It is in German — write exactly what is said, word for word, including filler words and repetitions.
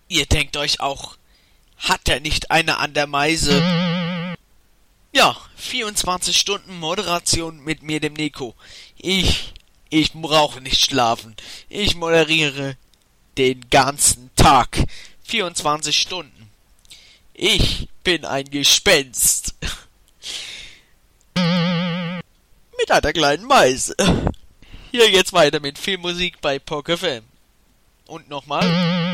Ihr denkt euch auch, hat er nicht eine an der Meise? Ja, vierundzwanzig Stunden Moderation mit mir, dem Nico. Ich, ich brauche nicht schlafen. Ich moderiere den ganzen Tag. vierundzwanzig Stunden. Ich bin ein Gespenst. Mit einer kleinen Meise. Hier jetzt weiter mit Filmmusik bei P O C F M. Und nochmal.